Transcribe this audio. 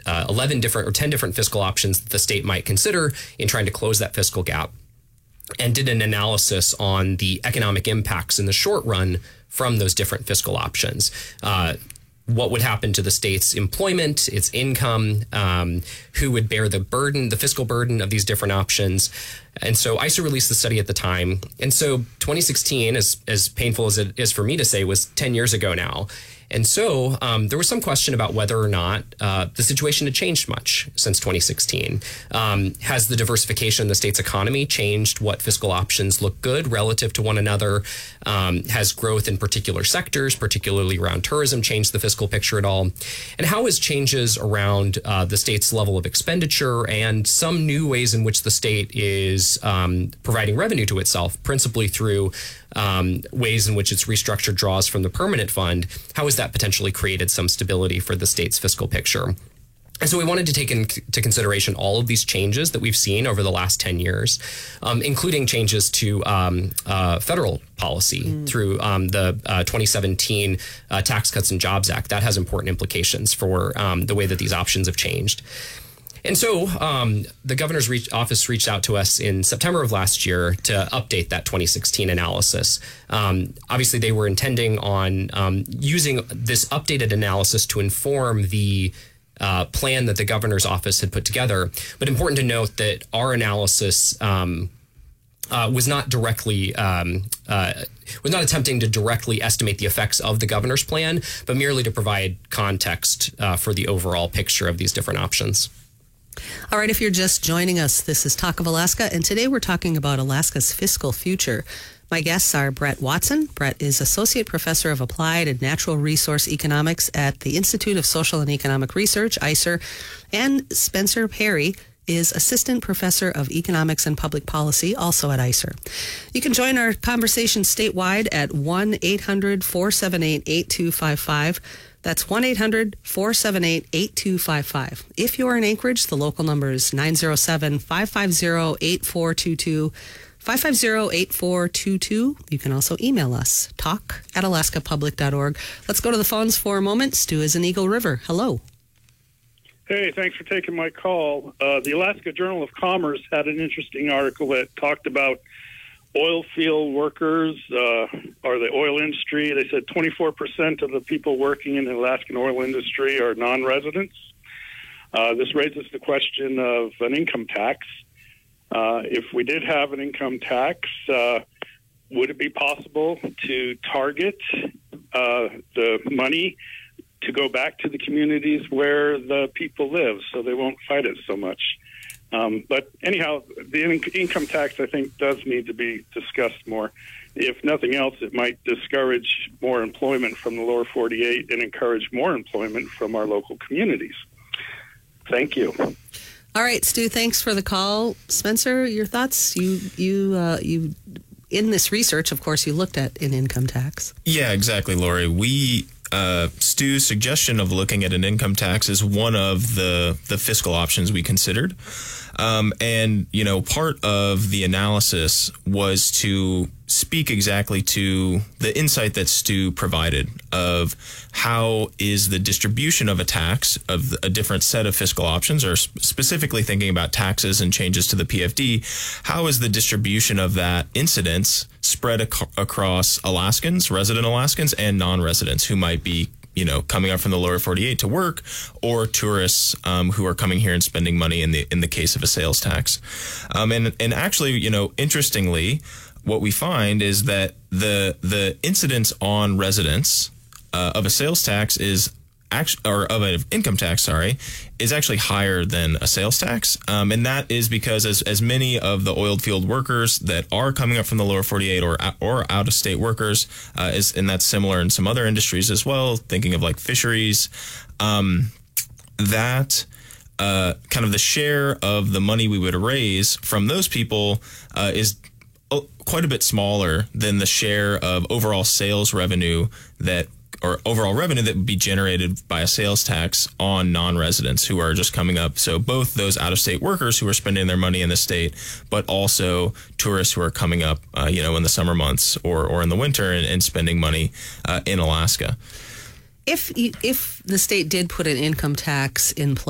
11 different or 10 different fiscal options that the state might consider in trying to close that fiscal gap, and did an analysis on the economic impacts in the short run from those different fiscal options. What would happen to the state's employment, its income, who would bear the fiscal burden of these different options. And so ISER released the study at the time. And so 2016, as painful as it is for me to say, was 10 years ago now. And so there was some question about whether or not the situation had changed much since 2016. Has the diversification in the state's economy changed what fiscal options look good relative to one another? Has growth in particular sectors, particularly around tourism, changed the fiscal picture at all? And how has changes around the state's level of expenditure and some new ways in which the state is providing revenue to itself, principally through ways in which it's restructured draws from the permanent fund, how has that potentially created some stability for the state's fiscal picture? And so we wanted to take into consideration all of these changes that we've seen over the last 10 years, including changes to federal policy through the 2017 Tax Cuts and Jobs Act. That has important implications for the way that these options have changed. And so the governor's office reached out to us in September of last year to update that 2016 analysis. Obviously, they were intending on using this updated analysis to inform the plan that the governor's office had put together. But important to note that our analysis was not directly was not attempting to directly estimate the effects of the governor's plan, but merely to provide context for the overall picture of these different options. All right, if you're just joining us, this is Talk of Alaska, and today we're talking about Alaska's fiscal future. My guests are Brett Watson. Brett is Associate Professor of Applied and Natural Resource Economics at the Institute of Social and Economic Research, ISER, and Spencer Perry is Assistant Professor of Economics and Public Policy, also at ISER. You can join our conversation statewide at 1-800-478-8255. That's 1-800-478-8255. If you're in Anchorage, the local number is 907-550-8422. 550-8422. You can also email us, talk@alaskapublic.org. Let's go to the phones for a moment. Stu is in Eagle River. Hello. Hey, thanks for taking my call. The Alaska Journal of Commerce had an interesting article that talked about oil field workers or the oil industry. They said 24% of the people working in the Alaskan oil industry are non-residents. This raises the question of an income tax. If we did have an income tax, would it be possible to target the money to go back to the communities where the people live so they won't fight it so much? But anyhow, the income tax, I think, does need to be discussed more. If nothing else, it might discourage more employment from the lower 48 and encourage more employment from our local communities. Thank you. All right, Stu, thanks for the call. Spencer, your thoughts? You in this research, of course, you looked at an income tax. Yeah, exactly, Lori. Stu's suggestion of looking at an income tax is one of the fiscal options we considered. And, you know, part of the analysis was to speak exactly to the insight that Stu provided of how is the distribution of a tax of a different set of fiscal options, or specifically thinking about taxes and changes to the PFD, how is the distribution of that incidence spread across Alaskans, resident Alaskans, and non-residents who might be, you know, coming up from the lower 48 to work, or tourists who are coming here and spending money in the case of a sales tax. And actually, you know, interestingly, what we find is that the incidence on residents of a sales tax is or of an income tax, is actually higher than a sales tax. And that is because as many of the oil field workers that are coming up from the lower 48 or out-of-state workers, and that's similar in some other industries as well, thinking of like fisheries, that kind of the share of the money we would raise from those people is quite a bit smaller than the share of overall sales revenue or overall revenue that would be generated by a sales tax on non-residents who are just coming up. So both those out-of-state workers who are spending their money in the state, but also tourists who are coming up, you know, in the summer months or in the winter and spending money in Alaska. If the state did put an income tax in place,